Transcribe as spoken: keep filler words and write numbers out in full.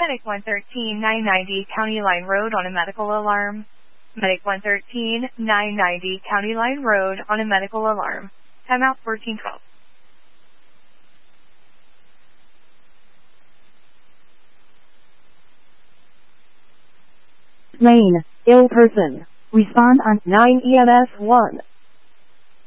Medic one thirteen nine ninety County Line Road on a medical alarm. Medic one thirteen nine ninety County Line Road on a medical alarm. Timeout fourteen twelve. Lane, ill person. Respond on nine E M S one.